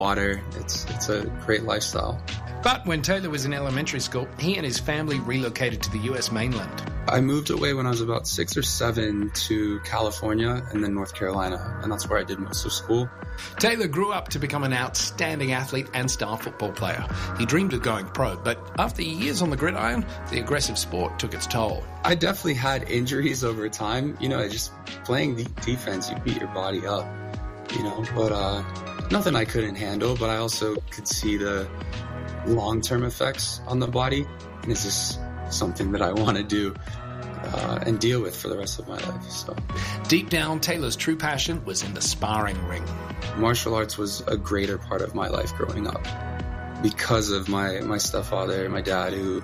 water. It's a great lifestyle. But when Taylor was in elementary school, he and his family relocated to the US mainland. I moved away when I was about 6 or 7 to California and then North Carolina, and that's where I did most of school. Taylor grew up to become an outstanding athlete and star football player. He dreamed of going pro, but after years on the gridiron, the aggressive sport took its toll. I definitely had injuries over time. Just playing defense, you beat your body up, but nothing I couldn't handle. But I also could see the long-term effects on the body, and it's just something that I want to do and deal with for the rest of my life. So deep down, Taylor's true passion was in the sparring ring. Martial arts was a greater part of my life growing up because of my stepfather, my dad, who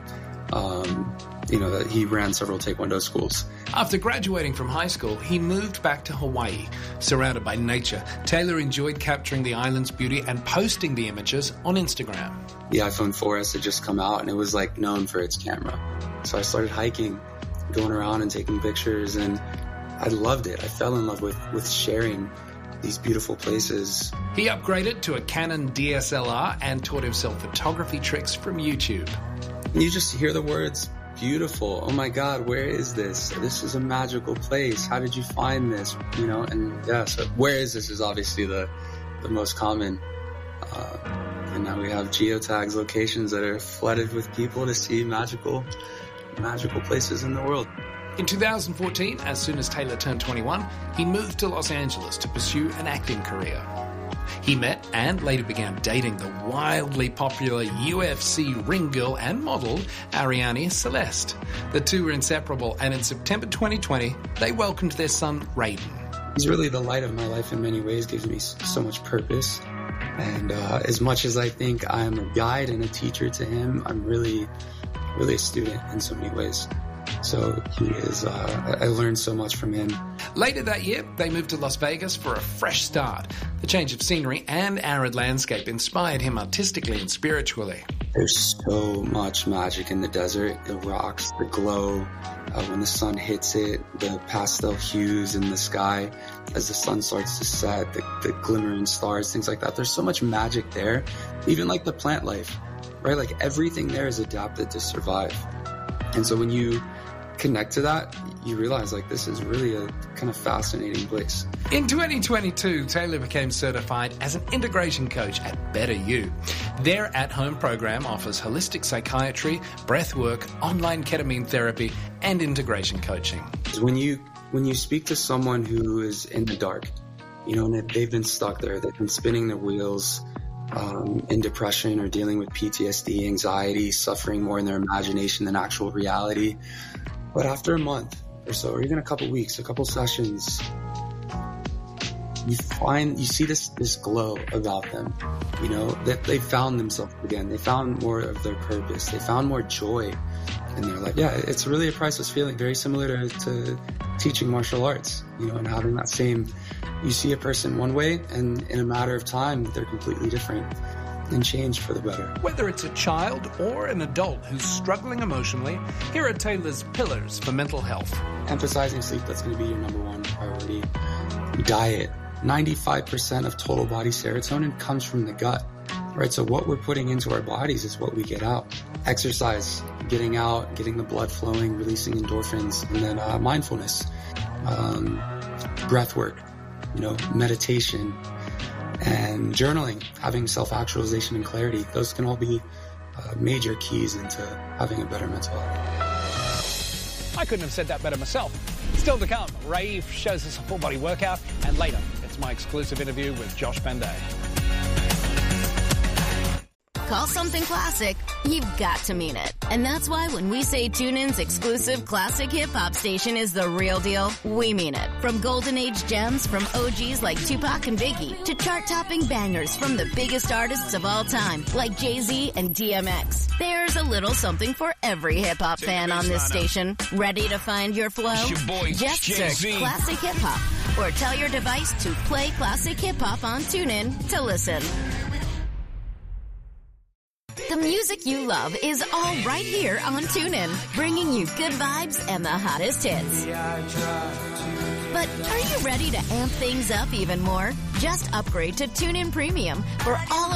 that he ran several Taekwondo schools. After graduating from high school, he moved back to Hawaii. Surrounded by nature, Taylor enjoyed capturing the island's beauty and posting the images on Instagram. The iPhone 4S had just come out, and it was known for its camera. So I started hiking, going around and taking pictures, and I loved it. I fell in love with sharing these beautiful places. He upgraded to a Canon DSLR and taught himself photography tricks from YouTube. And you just hear the words, beautiful. Oh my God, where is this? This is a magical place. How did you find this? So where is this is obviously the most common. And now we have geotags, locations that are flooded with people to see magical places in the world. In 2014, as soon as Taylor turned 21, he moved to Los Angeles to pursue an acting career. He met and later began dating the wildly popular UFC ring girl and model, Ariane Celeste. The two were inseparable, and in September 2020, they welcomed their son, Raiden. He's really the light of my life in many ways, gives me so much purpose. And as much as I think I'm a guide and a teacher to him, I'm really a student in so many ways. So he is, I learned so much from him. Later that year, they moved to Las Vegas for a fresh start. The change of scenery and arid landscape inspired him artistically and spiritually. There's so much magic in the desert. The rocks, the glow, when the sun hits it, the pastel hues in the sky as the sun starts to set, the glimmering stars, things like that. There's so much magic there. Even the plant life, right? Everything there is adapted to survive. And so when you connect to that, you realize this is really a kind of fascinating place. In 2022, Taylor became certified as an integration coach at Better You. Their at-home program offers holistic psychiatry, breathwork, online ketamine therapy, and integration coaching. When you speak to someone who is in the dark, and they've been stuck there, they've been spinning their wheels, in depression or dealing with PTSD, anxiety, suffering more in their imagination than actual reality. But after a month or so, or even a couple weeks, a couple sessions, you see this glow about them, that they found themselves again. They found more of their purpose. They found more joy. And they're like, yeah, it's really a priceless feeling, very similar to teaching martial arts, and having that same, you see a person one way and in a matter of time, they're completely different and change for the better. Whether it's a child or an adult who's struggling emotionally, here are Taylor's pillars for mental health. Emphasizing sleep, that's going to be your number one priority. Diet. 95% of total body serotonin comes from the gut, right? So what we're putting into our bodies is what we get out. Exercise, getting out, getting the blood flowing, releasing endorphins, and then mindfulness, breath work, meditation, and journaling, having self-actualization and clarity. Those can all be major keys into having a better mental health. I couldn't have said that better myself. Still to come, Raif shows us a full-body workout, and later, it's my exclusive interview with Josh Benday. Call something classic, you've got to mean it. And that's why when we say TuneIn's exclusive classic hip-hop station is the real deal, we mean it. From golden age gems from OGs like Tupac and Biggie to chart-topping bangers from the biggest artists of all time like Jay-Z and DMX. There's a little something for every hip-hop fan on this station. Ready to find your flow? Just search Classic Hip Hop or tell your device to play Classic Hip Hop on TuneIn to listen. The music you love is all right here on TuneIn, bringing you good vibes and the hottest hits. But are you ready to amp things up even more? Just upgrade to TuneIn Premium for all of